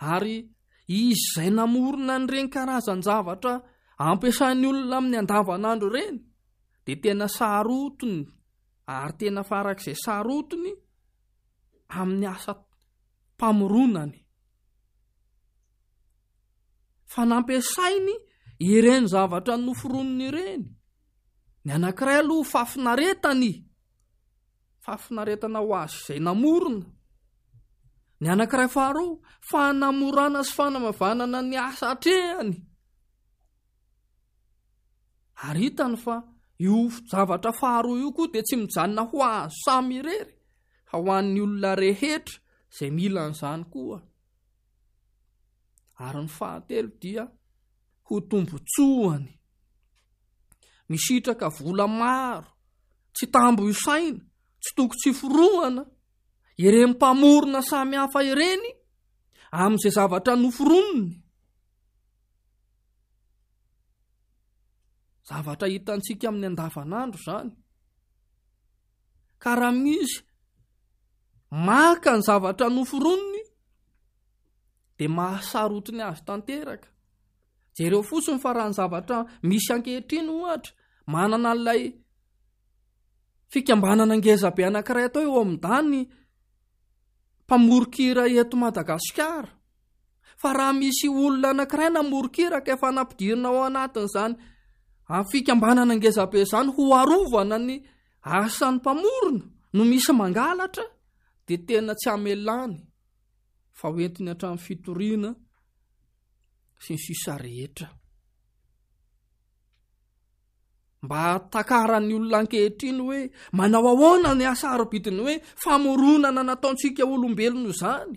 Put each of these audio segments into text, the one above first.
Ary izy izay namorona n'ireny karazan-javatra ampiasain'ny olona amin'ny andavanandro ireny dia tena sarotiny ary tena farak'izay sarotiny amin'ny asa mpamoronany. Fa nampiasainy ireny zavatra noforoniny ireny. Ny anankiray aloha fafinaretana ho azy izay namorona. Ny anankiray faharoa fanamorana sy fanamavanana ny asa hatrehany. Ary hitany fa io zavatra faharoa io koa dia tsy mijanona ho azo samy irery fa ho an'ny olona rehetra izay mila an'izany koa. Ary ny fahatelo dia ho tombotsoany. Misitraka vola maro, tsy tambo isaina, tsy toko tsy forohana, ireny mpamorona samy hafa ireny amin'izay zavatra noforoniny. Zavatra hitantsika amin'ny andavanandro izany. Ka raha misy maka ny zavatra noforoniny dia mahasarotiny azy tanteraka. Jereo fotsiny fa raha ny zavatra misy ankehitriny ohatra manana ilay fikambanana ngezabe anankiray atao eo amin'ny mpamorokira eto Madagasikara. Fa raha misy olona anankiray namorokira ka efa nampidirina ao anatin'izany fikambanana ngezabe izany ho arovana ny asan'ny mpamorona no misy mangalatra dia tena tsy amelany fa hoentiny hatramin'ny fitoriana sy ny sisa rehetra. Mba hatakaran'ny olona ankehitriny hoe manao ahoana ny asa arobidiny hoe famoronana nataontsika olombelona izany,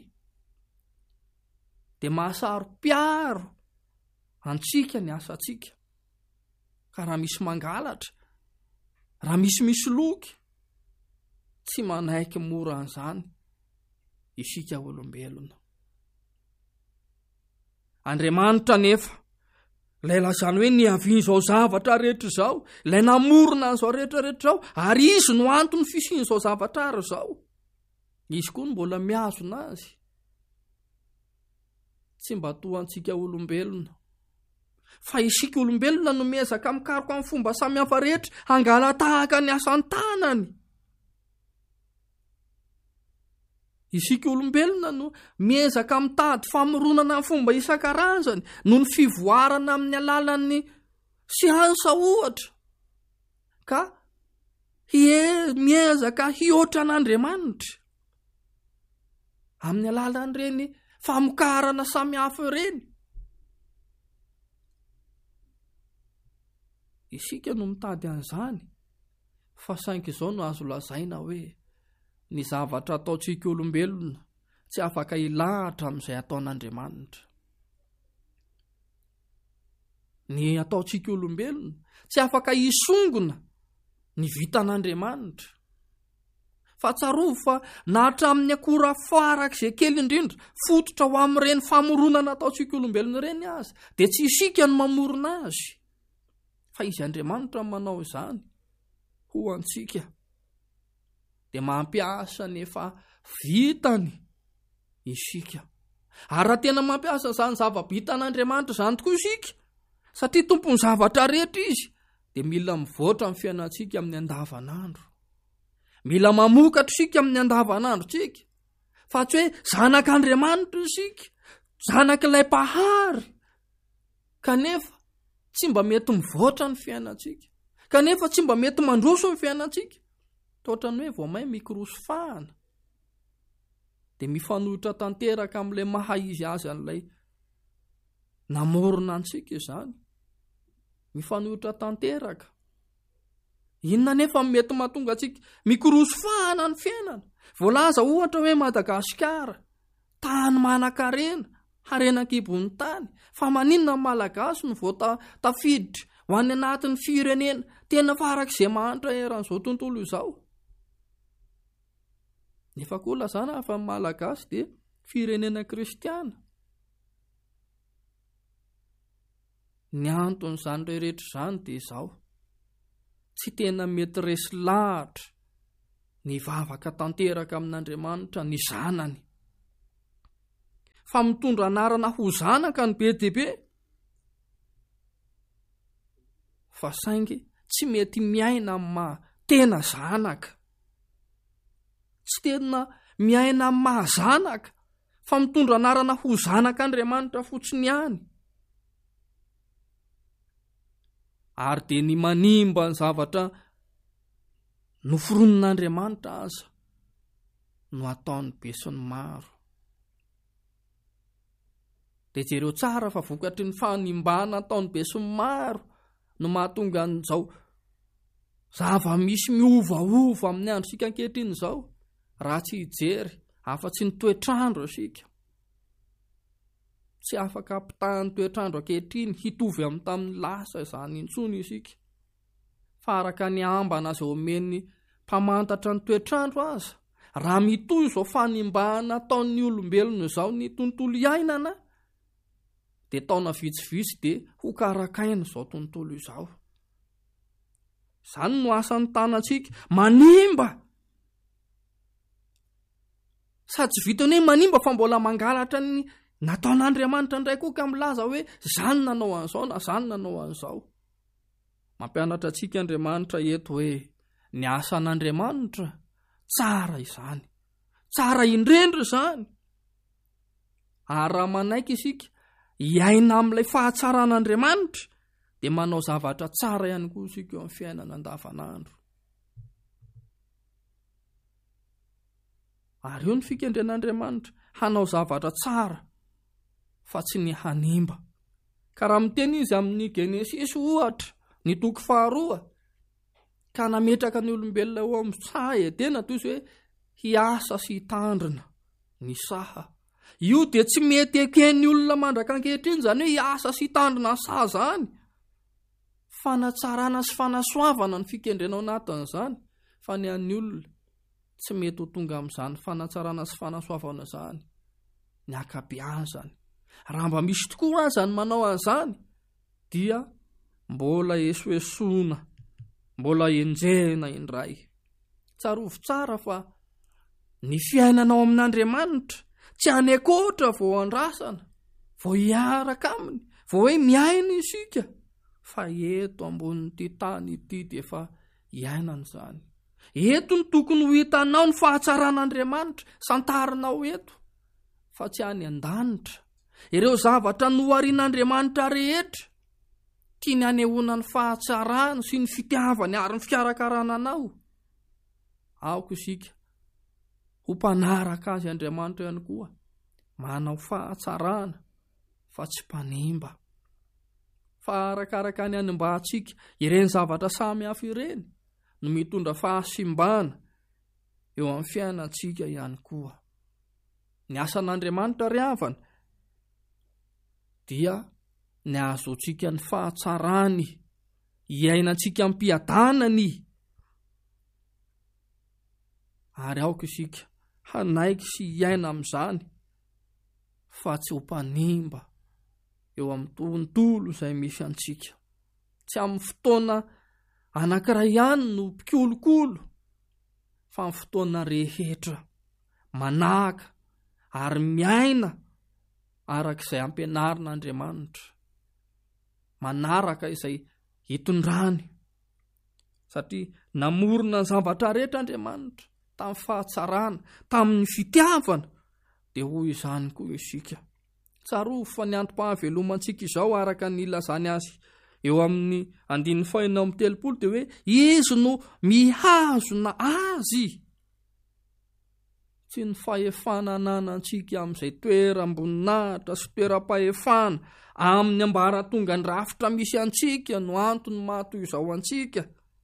dia mahasaro-piaro antsika ny asantsika. Ka raha misy mangalatra, raha misy loky, tsy manaiky mora an'izany isika olombelona. Andriamanitra nefa ilay lazany hoe niavian'izao zavatra rehetra izao, ilay namorona an'izao rehetrarehetra izao, ary izy no antony fisian'izao zavatra ary izao. Izy koa no mbola miazona azy. Tsy mba toa antsika olombelona, fa isika olombelona no miezaka mikaroka amin'ny fomba samihafa rehetra hangala tahaka ny asan'ny tanany. Isika olombelona no miezaka mitady famoronana amin'ny fomba isan-karazany noho ny fivoarana amin'ny alalan'ny siansa ohatra, ka miezaka hihoatra an'Andriamanitra amin'ny alalan'ireny famokarana samihafa ireny. Isika no mitady an'izany, fa saingy izao no azo lazaina hoe ny zavatra ataontsika olombelona tsy afaka hilahatra amin'izay ataon'Andriamanitra. Ny ataontsika olombelona tsy afaka hisongona ny vitan'Andriamanitra. Fa tsaroa fa na hatramin'ny akora farak'izay kely indrindra fototra ho amin'ireny famoronana ataontsika olombelona ireny azy, dia tsy isika no mamorona azy, fa izy Andriamanitra no manao izany ho antsika. Dia mampiasa nefa vitany isika. Ary raha tena mampiasa izany zava-bitan'Andriamanitra izany tokoa isika, satria tompony zavatra rehetra izy, dia mila mivoatra amin'ny fiainantsika amin'ny andavanandro. Mila mamokatra isika amin'ny andavanandro tsika, fa tsy hoe zanak'Andriamanitra isika, zanak'ilay mpahary, kanefa tsy mba mety mivoatra ny fiainantsika, kanefa tsy mba mety mandroso ny fiainantsika. Totrany hoe vao may mikrosofahana dia mifanohitra tanteraka amin'ilay maha izy azy an'ilay namorona antsika izany. Mifanohitra tanteraka. Inona nefa mety mahatonga antsika mikrosofahana ny fiainana? Voalaza ohatra hoe Madagasikara, tany manan-karena, harenan-kibon'ny tany, fa maninona ny malagasy no vao tafiditra ho any anatin'ny firenena tena farak'izay mahantra eran'izao tontolo izao. Nefa koa lazana fa ny malagasy dia firenena kristiana. Ny anton'izany rehetra izany dia izao: tsy tena mety resy lahatra ny vavaka tanteraka amin'Andriamanitra ny zanany, fa mitondra anarana ho zanaka ny be dehibe, fa saingy tsy mety miaina amin'ny maha-tena zanaka, tsy tena miaina amin'ny mahazanaka, fa mitondra anarana ho zanak'Andriamanitra fotsiny ihany. Ary dia ny manimba ny zavatra noforonon'Andriamanitra aza no ataony be sy ny maro. Dia jereo tsara fa vokatry ny fanimbana ataony be sy ny maro no mahatonga an'izao zava-misy miovaova amin'ny androsika ankehitriny izao, raha tsy hijery afa-tsy ny toetrandro isika. Tsy afaka ampitahan'ny toetrandro ankehitriny hitovy amin'ny tamin'ny lasa izany intsony isika, fa araka ny ambana izay omeny mpamantatra ny toetrandro aza, raha mitoy izao fanimbahana ataon'ny olombelona izao ny tontolo iainana, dia taona vitsivitsy dia ho karakaina izao tontolo izao. Izany no asan'ny tanantsika manimba, sady tsy vitany hoe manimba fa mbola mangalatra ny nataon'Andriamanitra indray koa ka milaza hoe izany nanao an'izao na izany nanao an'izao. Mampianatra antsika Andriamanitra eto hoe ny asan'Andriamanitra tsara izany, tsara indrindra izany. Ary raha manaiky isika hiaina amin'ilay fahatsaran'Andriamanitra, dia manao zavatra tsara ihany koa isika eo amin'ny fiainana andavanandro. Ary io ny fikendren'Andriamanitra, hanao zavatra tsara fa tsy ny hanimba. Ka raha miteny izy amin'ny Genesisy ohatra ny toko 2, ka nametraka ny olombelona eo amin'ny saha Edena toy izy hoe hiasa sy hitandrina ny saha. Io dia tsy mety eken'ny olona mandraka ankehitriny izany hoe hiasa sy hitandrina ny saha izany. Fanatsarana sy fanasoavana ny fikendrena ao anatin'izany, fa ny an'ny olona tsy mety ho tonga amin'izany fanatsarana sy fanasoavana izany ny akabeazany. Raha mba misy tokoa aza ny manao an'izany, dia mbola esoesoana, mbola enjehina indray. Tsarovy tsara fa ny fiainanao amin'Andriamanitra tsy hanekoatra vao andrasana, vao hiaraka aminy, vao hoe miaina isika, fa eto ambonin'ity tany ity dia efa hiainana izany. Eto ny tokony ho hitanao ny fahatsaran'Andriamanitra santarinao eto, fa tsy any an-danitra. Ireo zavatra noharian'Andriamanitra rehetra tiany hanehoana ny fahatsarana sy ny fitiavany ary ny fikarakarana anao. Aoko isika ho mpanaraka azy Andriamanitra ihany koa, manao fahatsarana fa tsy mpanimba. Fa arakaraka ny hanimbantsika ireny zavatra samy hafa ireny no mitondra fahasimbana eo amin'ny fiainantsika ihany koa. Ny asan'Andriamanitra ry havana dia ny ahazoantsika ny fahatsarany, hiainantsika ampiadanany. Ary aoka isika hanaiky sy hiaina amin'izany, fa tsy ho mpanimba eo amin'ny tontolo izay misy antsika. Tsy amin'ny fotoana anankiray ihany no mpikolokolo, fa amin'ny fotoana rehetra manaka ary miaina arak'izay ampianarin'Andriamanitra, manaraka izay hitondrany. Satria namorona ny zavatra rehetra Andriamanitra tamin'ny fahatsarana, tamin'ny fitiavana, dia hoy izany koa isika. Tsarovy fa ny androm-pahavelomantsika izao araka ny ilazany azy eo amin'ny 5:30 dia hoe izy no mihazona azy. Tsy ny fahefanananantsika amin'izay toeram-boninahitra sy toeram-pahefana amin'ny ambaratonga ny rafitra misy antsika no antony mahatoy izao antsika,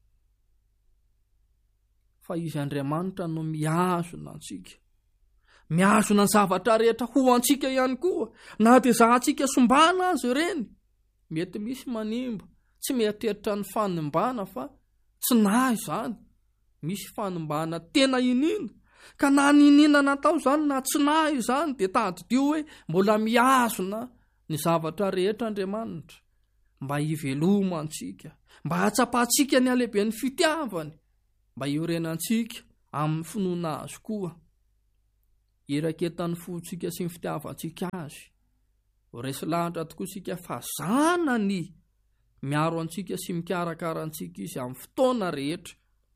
fa izy Andriamanitra no mihazona antsika, mihazona ny zavatra rehetra ho antsika ihany koa, na dia zahantsika sombana azy ireny. Mety misy manimba tsy mieritreritra ny fanimbana, fa tsy na izany, misy fanimbana tena inina, ka na ninina natao izany na tsy na izany, dia tadidio hoe mbola mihazona ny zavatra rehetra Andriamanitra mba hiveloma antsika, mba hatsapahantsika ny halehiben'ny fitiavany, mba hiorenantsika amin'ny finoana azy koa. iraketany fotsika sy ny fitiavantsika azy. Resy lahatra tokoa sika fa zanany miaro antsika sy mikarakara antsika izy amin'ny fotoana rehetra.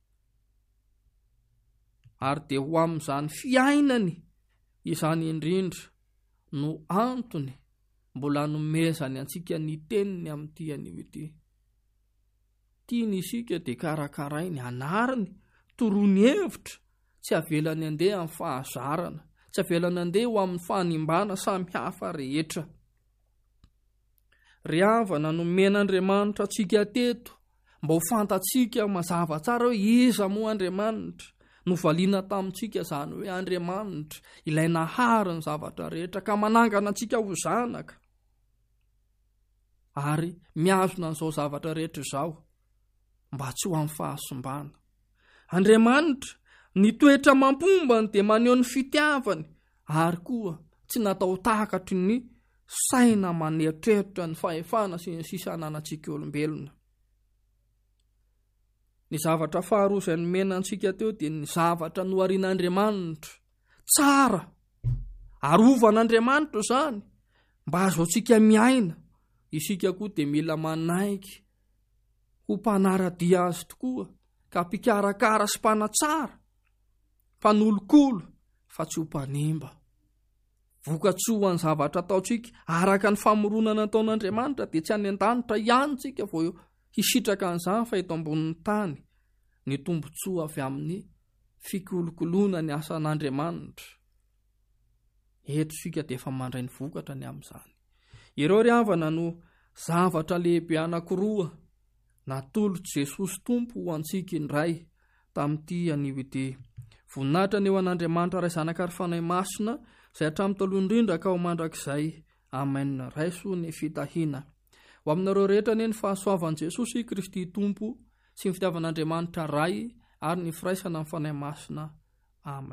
Ary dia ho amin'izany fiainany izany indrindra no antony mbola nomezany antsika ny teniny amin'ity anio ity. Tiany isika dia karakarainy, anariny, torony hevitra, tsy avelany andeha amin'ny fahazarana, tsy avelany andeha ho amin'ny fanimbana samy hafa rehetra. Ry havana nomen'Andriamanitra antsika teto mba ho fantatsika mazava tsara hoe iza moa Andriamanitra. Novaliana tamintsika izany hoe Andriamanitra ilay nahary ny zavatra rehetra ka manangana antsika ho zanaka. Ary miazona an'izao zavatra rehetra izao mba tsy ho amin'ny fahasimbana. Andriamanitra nitoetra mampombany dia maneho ny fitiavany, ary koa tsy natao takatry ny saina manetreritra ny fahefana sy ny sisa ananantsika olombelona. Ny zavatra faharoa izay nomena antsika teo dia ny zavatra noharian'Andriamanitra tsara, arovan'Andriamanitra izany mba azaontsika miaina. Isika koa dia mila manaiky ho mpanaradia azy tokoa, ka mpikarakara sy mpanatsara, mpanolokolo fa tsy ho mpanimba. Vokatsoa ny zavatra ataontsika araka ny famoronana nataon'Andriamanitra dia tsy any an-danitra ihany tsika vao hisitraka an'izany fa eto ambonin'ny tany ny tombotsoa avy amin'ny fikolokoloana ny asan'Andriamanitra. Eto sika dia efa mandray ny vokatra ny amin'izany. Ireo ry havana no zavatra lehibe anankiroa natolotra Jesosy Tompo ho antsika indray tamin'ity anio ity. Voninahitra ny eo an'Andriamanitra ray zanaka ary fanahy masina izay hatramin'ny taloha indrindra ka ho mandrakizay. Amen. Raiso ny fitahiana. Ho aminareo rehetra ny fahasoavan'i Jesosy Kristy Tompo sy ny fitiavan'Andriamanitra ray ary ny firaisana amin'ny fanahy masina. Amen.